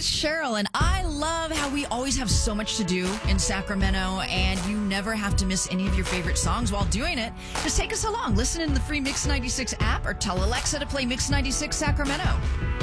It's Cheryl, and I love how we always have so much to do in Sacramento, and you never have to miss any of your favorite songs while doing it. Just take us along. Listen in the free Mix 96 app or tell Alexa to play Mix 96 Sacramento.